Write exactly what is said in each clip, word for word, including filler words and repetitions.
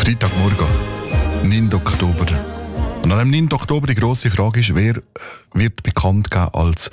Freitagmorgen, neunten Oktober. Und an dem neunten Oktober die grosse Frage ist, wer wird bekannt geben als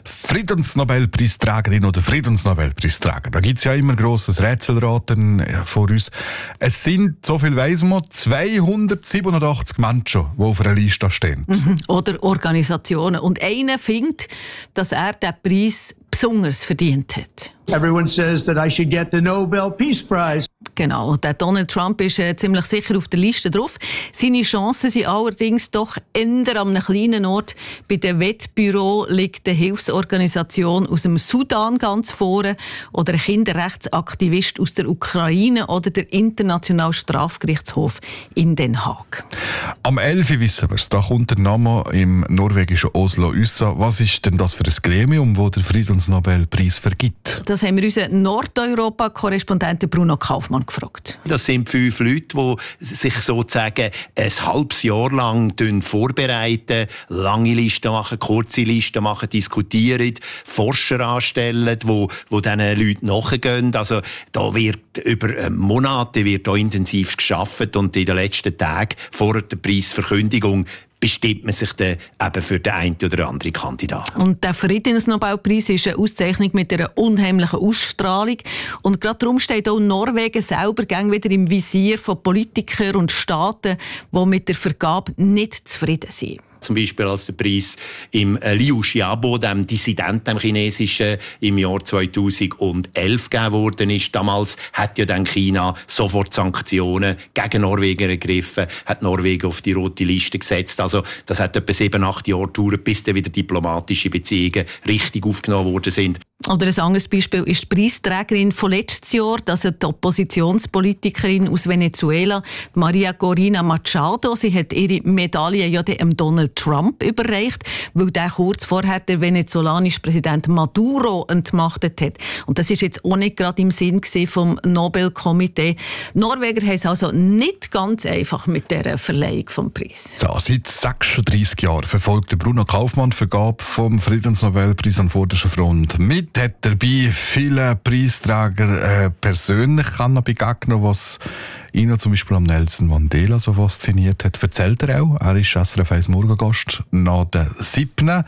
Friedensnobelpreisträgerin oder Friedensnobelpreisträger. Da gibt es ja immer grosses Rätselraten vor uns. Es sind, so viel weiss man, zweihundertsiebenundachtzig Menschen, die auf einer Liste stehen. Mhm. Oder Organisationen. Und einer findet, dass er den Preis besonders verdient hat. Everyone says that I should get the Nobel Peace Prize. Genau, der Donald Trump ist äh, ziemlich sicher auf der Liste drauf. Seine Chancen sind allerdings doch eher an einem kleinen Ort. Bei dem Wettbüro liegt eine Hilfsorganisation aus dem Sudan ganz vorne oder ein Kinderrechtsaktivist aus der Ukraine oder der Internationale Strafgerichtshof in Den Haag. Am elf Uhr wissen wir es, da kommt der Name im norwegischen Oslo raus. Was ist denn das für ein Gremium, das der Friedensnobelpreis vergibt? Das haben wir unseren Nordeuropa-Korrespondenten Bruno Kaufmann gefragt. Das sind fünf Leute, die sich sozusagen ein halbes Jahr lang vorbereiten, lange Listen machen, kurze Listen machen, diskutieren, Forscher anstellen, die, die diesen Leuten nachgehen. Also da wird über Monate wird da intensiv gearbeitet und in den letzten Tagen vor der Preisverkündigung bestimmt man sich dann eben für den einen oder anderen Kandidaten. Und der Friedensnobelpreis ist eine Auszeichnung mit einer unheimlichen Ausstrahlung. Und gerade darum steht auch Norwegen selber gern wieder im Visier von Politikern und Staaten, die mit der Vergabe nicht zufrieden sind. Zum Beispiel als der Preis im Liu Xiaobo, dem Dissidenten, dem Chinesischen, im Jahr zweitausendelf gegeben worden ist. Damals hat ja dann China sofort Sanktionen gegen Norwegen ergriffen, hat Norwegen auf die rote Liste gesetzt. Also das hat etwa sieben, acht Jahre gedauert, bis dann wieder diplomatische Beziehungen richtig aufgenommen worden sind. Oder ein anderes Beispiel ist die Preisträgerin von letztes Jahr, das ist die Oppositionspolitikerin aus Venezuela, Maria Corina Machado. Sie hat ihre Medaille ja dem Donald Trump überreicht, weil der kurz vorher der venezolanische Präsident Maduro entmachtet hat. Und das ist jetzt auch nicht gerade im Sinn vom Nobelkomitee. Norweger haben es also nicht ganz einfach mit der Verleihung des Preises. So, seit sechsunddreissig Jahren verfolgt Bruno Kaufmann die Vergabe vom Friedensnobelpreis an vorderster Front. Mit hat dabei viele Preisträger äh, persönlich begegnet, was ihn zum Beispiel am Nelson Mandela so fasziniert hat. Erzählt er auch. Er ist S R F eins Morgengast nach der siebten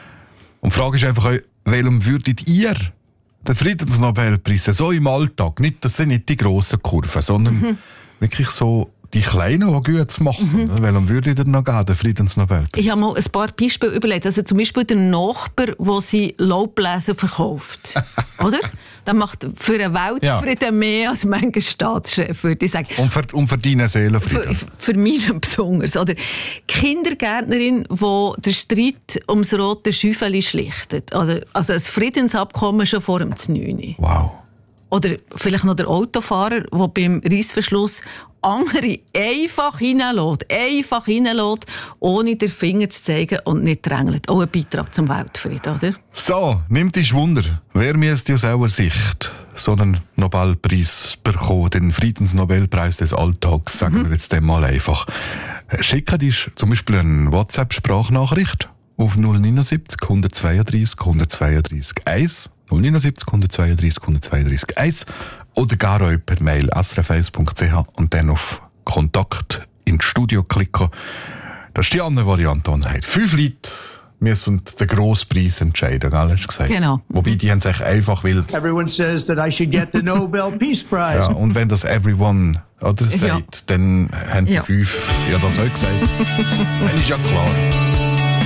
Und die Frage ist einfach, welchem würdet ihr den Friedensnobelpreis so im Alltag, nicht, das sind nicht die grossen Kurven, sondern mhm. wirklich so die Kleinen, die gut zu machen. Mhm. Welchem würde ich denn noch geben, den Friedensnobelpreis? Ich habe mal ein paar Beispiele überlegt. Also zum Beispiel der Nachbar, der sie Laubbläser verkauft. Oder? Der macht für den Weltfrieden ja. mehr als mancher Staatschef, würde ich sagen. Und für, und für deine Seelenfrieden? Für, für mich besonders. Oder Kindergärtnerin, die den Streit ums rote Schäufeli schlichtet. Also, also ein Friedensabkommen schon vor dem neun. Wow. Oder vielleicht noch der Autofahrer, der beim Reissverschluss andere einfach reinlässt, einfach reinlässt, ohne den Finger zu zeigen und nicht drängelt. Auch ein Beitrag zum Weltfrieden, oder? So, nimmt dich Wunder. Wer müsste aus eurer Sicht so einen Nobelpreis bekommen, den Friedensnobelpreis des Alltags, sagen mhm. wir jetzt dem mal einfach. Schickt dich zum Beispiel eine WhatsApp-Sprachnachricht auf null neunundsiebzig, hundertzweiunddreissig, hundertzweiunddreissig eins. null neunundsiebzig, hundertzweiunddreissig, hundertzweiunddreissig eins oder gar auch per Mail s r f eins punkt c h und dann auf Kontakt ins Studio klicken. Das ist die andere Variante, die hat. Fünf Leute müssen den grossen Preis entscheiden, gell, hast du gesagt? Genau. Wobei, die haben sich einfach will. Everyone says that I should get the Nobel Peace Prize. Ja, und wenn das everyone oder sagt, ja. dann haben die ja. fünf ja das auch gesagt. Dann ist ja klar.